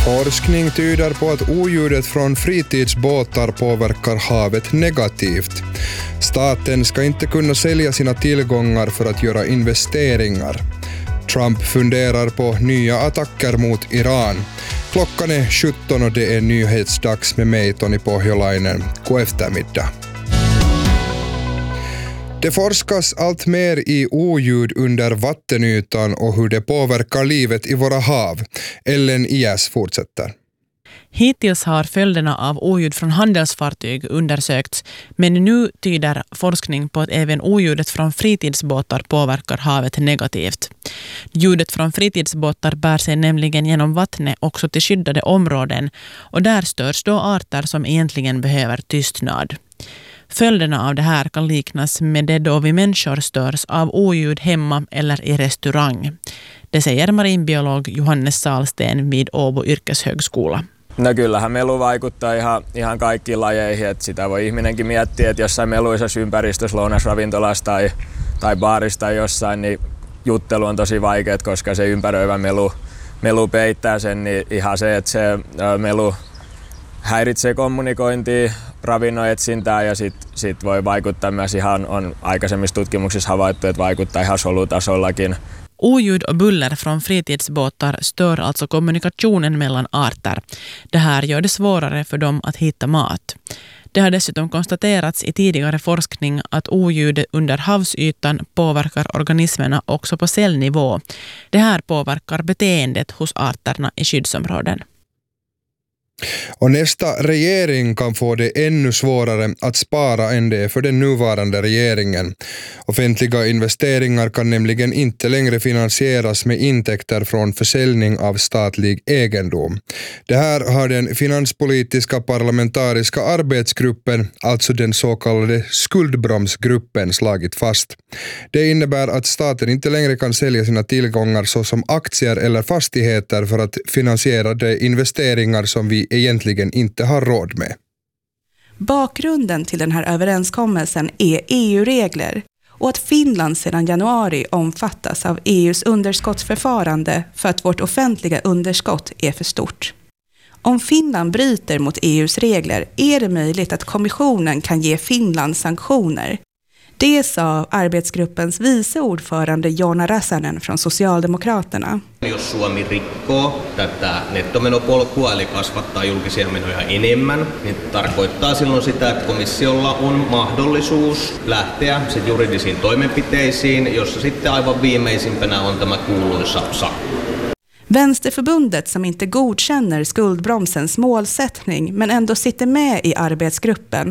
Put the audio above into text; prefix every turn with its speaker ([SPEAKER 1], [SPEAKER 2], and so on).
[SPEAKER 1] Forskning tyder på att oljudet från fritidsbåtar påverkar havet negativt. Staten ska inte kunna sälja sina tillgångar för att göra investeringar. Trump funderar på nya attacker mot Iran. Klockan är 17 och det är nyhetsdags med mig, Toni Pohjolainen. God eftermiddag. Det forskas allt mer i oljud under vattenytan och hur det påverkar livet i våra hav. Ellen Ias fortsätter.
[SPEAKER 2] Hittills har följderna av oljud från handelsfartyg undersökts, men nu tyder forskning på att även oljudet från fritidsbåtar påverkar havet negativt. Ljudet från fritidsbåtar bär sig nämligen genom vattnet också till skyddade områden, och där störs då arter som egentligen behöver tystnad. Följderna av det här kan liknas med det då vi människor störs av oljud hemma eller i restaurang. Det säger marinbiolog Johannes Salsten vid Åbo yrkeshögskola.
[SPEAKER 3] No kyllähän melu vaikuttaa ihan kaikkiin lajeihin, että sitä voi ihminenkin miettiä, että jossain meluisessa ympäristössä lounasravintolassa tai baarissa tai jossain, niin juttelu on tosi vaikeaa, koska se ympäröivä melu peittää sen, niin ihan se, että se melu häiritsee kommunikointia, ravinnon etsintää ja sit voi vaikuttaa myös ihan, on aikaisemmissa tutkimuksissa havaittu, että vaikuttaa ihan solutasollakin.
[SPEAKER 2] Oljud och buller från fritidsbåtar stör alltså kommunikationen mellan arter. Det här gör det svårare för dem att hitta mat. Det har dessutom konstaterats i tidigare forskning att oljud under havsytan påverkar organismerna också på cellnivå. Det här påverkar beteendet hos arterna i skyddsområden.
[SPEAKER 1] Och nästa regering kan få det ännu svårare att spara än det är för den nuvarande regeringen. Offentliga investeringar kan nämligen inte längre finansieras med intäkter från försäljning av statlig egendom. Det här har den finanspolitiska parlamentariska arbetsgruppen, alltså den så kallade skuldbromsgruppen, slagit fast. Det innebär att staten inte längre kan sälja sina tillgångar såsom aktier eller fastigheter för att finansiera de investeringar som vi egentligen inte har råd med.
[SPEAKER 4] Bakgrunden till den här överenskommelsen är EU-regler och att Finland sedan januari omfattas av EUs underskottsförfarande för att vårt offentliga underskott är för stort. Om Finland bryter mot EUs regler är det möjligt att kommissionen kan ge Finland sanktioner. Det sa arbetsgruppens vice ordförande Joona Räsänen från Socialdemokraterna.
[SPEAKER 5] Jos Suomi rikkoo tätä nettomenopolkua eli kasvattaa julkisia menoja enemmän, niin tarkoittaa silloin sitä, että komissiolla on mahdollisuus lähteä sen juridisiin toimenpiteisiin, jossa sitten aivan viimeisimpänä on tämä kuuluisa sakko.
[SPEAKER 4] Vänsterförbundet, som inte godkänner skuldbromsens målsättning men ändå sitter med i arbetsgruppen,